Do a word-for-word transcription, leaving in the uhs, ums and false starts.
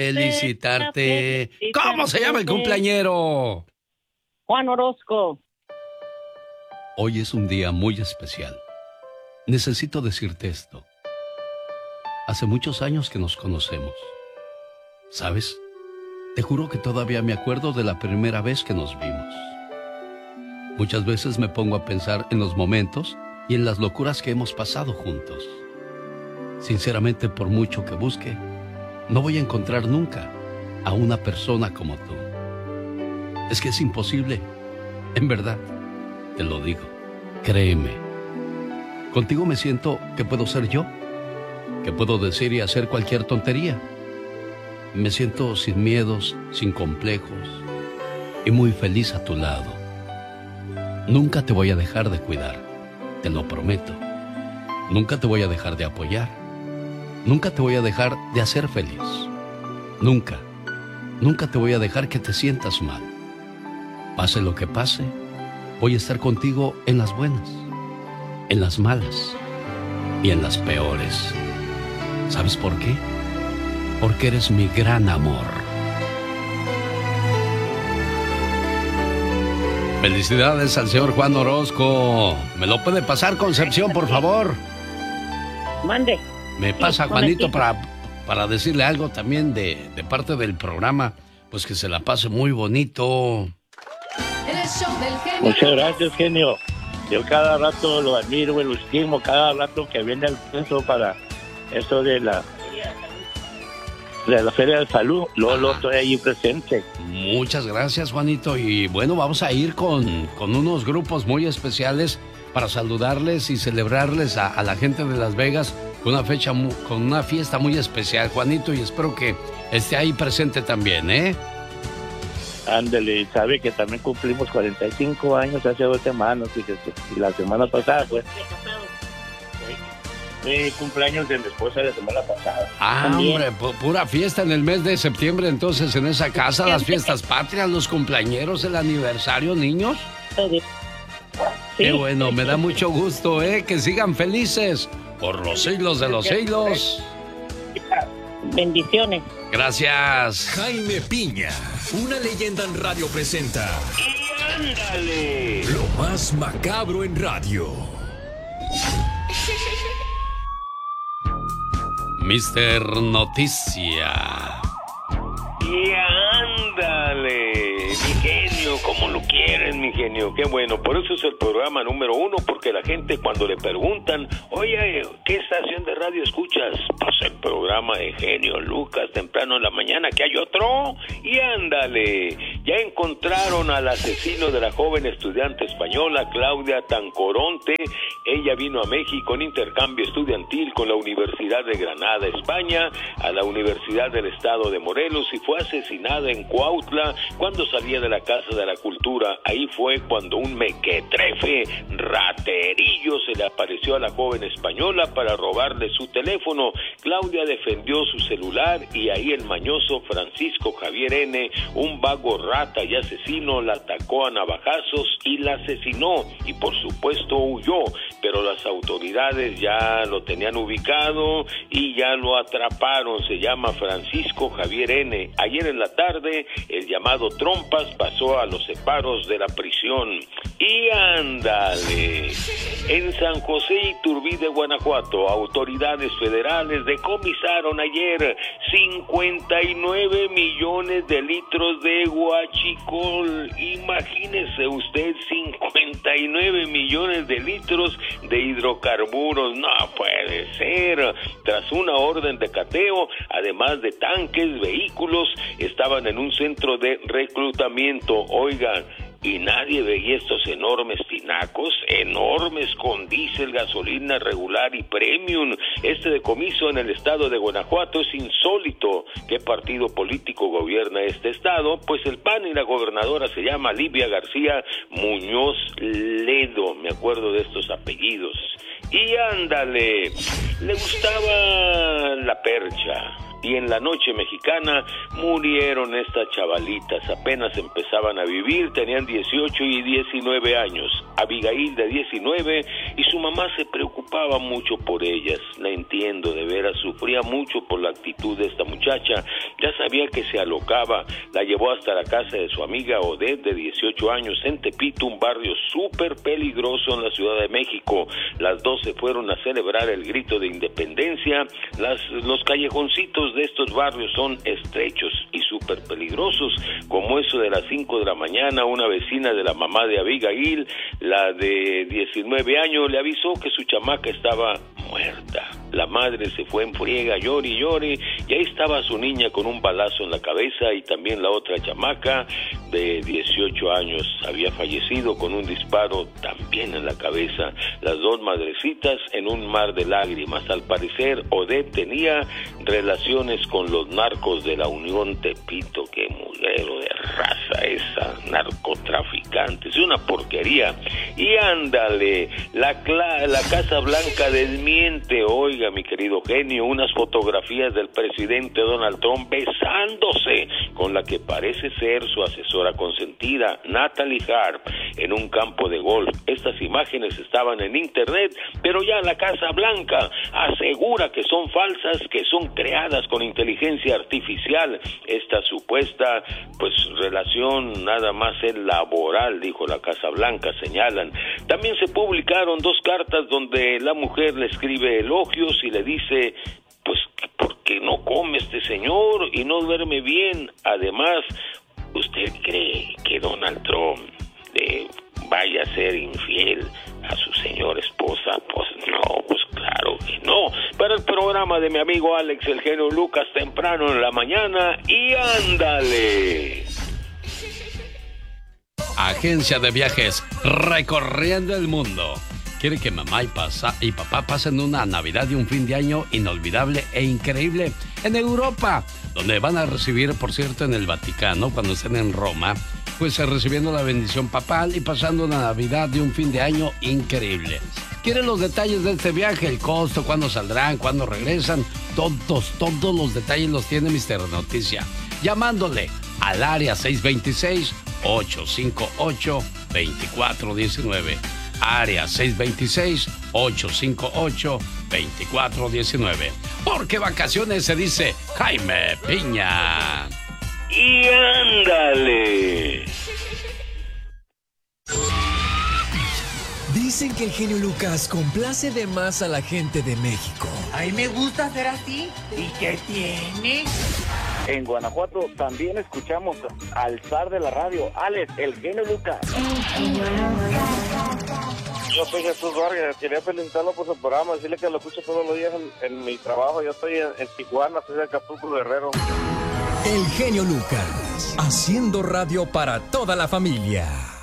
felicitarte. ¿Cómo se llama el cumpleañero? Juan Orozco. Hoy es un día muy especial. Necesito decirte esto. Hace muchos años que nos conocemos. ¿Sabes? Te juro que todavía me acuerdo de la primera vez que nos vimos. Muchas veces me pongo a pensar en los momentos y en las locuras que hemos pasado juntos. Sinceramente, por mucho que busque, no voy a encontrar nunca a una persona como tú. Es que es imposible. En verdad, te lo digo. Créeme. Contigo me siento que puedo ser yo, que puedo decir y hacer cualquier tontería. Me siento sin miedos, sin complejos y muy feliz a tu lado. Nunca te voy a dejar de cuidar, te lo prometo. Nunca te voy a dejar de apoyar. Nunca te voy a dejar de hacer feliz. Nunca, nunca te voy a dejar que te sientas mal. Pase lo que pase, voy a estar contigo en las buenas, en las malas y en las peores. ¿Sabes por qué? Porque eres mi gran amor. Felicidades al señor Juan Orozco. ¿Me lo puede pasar, Concepción, por favor? Mande. Me pasa, Juanito, para, para decirle algo también de, de parte del programa. Pues que se la pase muy bonito. Muchas gracias, genio. Yo cada rato lo admiro y lo estimo, cada rato que viene al peso para eso de la de la Feria de Salud, luego lo estoy ahí presente. Muchas gracias, Juanito. Y bueno, vamos a ir con, con unos grupos muy especiales para saludarles y celebrarles a, a la gente de Las Vegas con una fecha, con una fiesta muy especial, Juanito, y espero que esté ahí presente también, ¿eh? Ándale, sabe que también cumplimos cuarenta y cinco años hace dos semanas, fíjese, y la semana pasada fue... Mi cumpleaños de mi esposa la semana pasada. Ah, también. Hombre, pu pura fiesta en el mes de septiembre, entonces, en esa casa, las fiestas patrias, los cumpleañeros, el aniversario, niños. Sí. Qué bueno, me da mucho gusto, ¿eh? Que sigan felices por los siglos de los siglos. Bendiciones. Gracias. Jaime Piña, una leyenda en radio presenta. ¡Y ándale! Lo más macabro en radio. Mister Noticia. Y ándale, mi genio, como lo quieres, mi genio, qué bueno. Por eso es el programa número uno, porque la gente cuando le preguntan, oye, ¿qué estación de radio escuchas? Pues el programa de Genio Lucas, temprano en la mañana, que hay otro. Y ándale, ya encontraron al asesino de la joven estudiante española Claudia Tancoronte. Ella vino a México en intercambio estudiantil con la Universidad de Granada, España, a la Universidad del Estado de Morelos, y fue asesinada en Cuautla cuando salía de la Casa de la Cultura. Ahí fue cuando un mequetrefe raterillo se le apareció a la joven española para robarle su teléfono. Claudia defendió su celular y ahí el mañoso Francisco Javier N., un vago rata y asesino, la atacó a navajazos y la asesinó, y por supuesto huyó, pero las autoridades ya lo tenían ubicado y ya lo atraparon. Se llama Francisco Javier N. Ayer en la tarde, el llamado Trompas pasó a los separos de la prisión. Y ándale, en San José Iturbide, Guanajuato, autoridades federales decomisaron ayer cincuenta y nueve millones de litros de huachicol. Imagínese usted, cincuenta y nueve millones de litros de hidrocarburos. No puede ser. Tras una orden de cateo, además de tanques, vehículos, estaban en un centro de reclutamiento. Oigan, y nadie veía estos enormes tinacos, enormes con diésel, gasolina regular y premium. Este decomiso en el estado de Guanajuato es insólito. ¿Qué partido político gobierna este estado? Pues el P A N, y la gobernadora se llama Livia García Muñoz Ledo. Me acuerdo de estos apellidos. Y ándale, le gustaba la percha, y en la noche mexicana murieron estas chavalitas. Apenas empezaban a vivir, tenían dieciocho y diecinueve años. Abigail de diecinueve y su mamá se preocupaba mucho por ellas. La entiendo, de veras, sufría mucho por la actitud de esta muchacha. Ya sabía que se alocaba. La llevó hasta la casa de su amiga Odette de dieciocho años en Tepito, un barrio súper peligroso en la Ciudad de México. Las dos se fueron a celebrar el grito de independencia. Las, los callejoncitos de estos barrios son estrechos y súper peligrosos. Como eso de las cinco de la mañana, una vecina de la mamá de Abigail, la de diecinueve años, le avisó que su chamaca estaba muerta. La madre se fue en friega, llore y llore, y ahí estaba su niña con un balazo en la cabeza, y también la otra chamaca de dieciocho años había fallecido con un disparo también en la cabeza. Las dos madrecitas en un mar de lágrimas. Al parecer, Odette tenía relaciones con los narcos de la Unión Tepito. Qué mugrero de raza esa, narcotraficante, es una porquería. Y ándale, la, la Casa Blanca desmiente, oiga mi querido genio, unas fotografías del presidente Donald Trump besándose con la que parece ser su asesora consentida, Natalie Harp, en un campo de golf. Estas imágenes estaban en internet, pero ya la Casa Blanca asegura que son falsas, que son creadas con inteligencia artificial. Esta supuesta pues relación nada más es laboral, dijo la Casa Blanca, señalan. También se publicaron dos cartas donde la mujer le escribe elogios y le dice pues ¿por qué no come este señor y no duerme bien? Además, ¿usted cree que Donald Trump eh, vaya a ser infiel a su señora esposa? Pues no, pues claro que no. Para el programa de mi amigo Alex, el genio Lucas, temprano en la mañana, y ándale. Agencia de viajes recorriendo el mundo. Quiere que mamá y, pasa, y papá pasen una Navidad y un fin de año inolvidable e increíble en Europa, donde van a recibir, por cierto, en el Vaticano, cuando estén en Roma, pues recibiendo la bendición papal y pasando una Navidad y un fin de año increíble. ¿Quieren los detalles de este viaje? El costo, cuándo saldrán, cuándo regresan. Todos, todos los detalles los tiene mister Noticia. Llamándole al área seis dos seis, ocho cinco ocho, dos cuatro uno nueve. Área seis dos seis, ocho cinco ocho, dos cuatro uno nueve. Porque vacaciones se dice Jaime Piña. Y ándale. Dicen que el genio Lucas complace de más a la gente de México. A mí me gusta ser así. ¿Y qué tiene? En Guanajuato también escuchamos al zar de la radio, Alex, el genio Lucas. Yo soy Jesús Vargas, quería felicitarlo por su programa, decirle que lo escucho todos los días en, en mi trabajo. Yo estoy en, en Tijuana, soy de Acapulco, Guerrero. El genio Lucas, haciendo radio para toda la familia.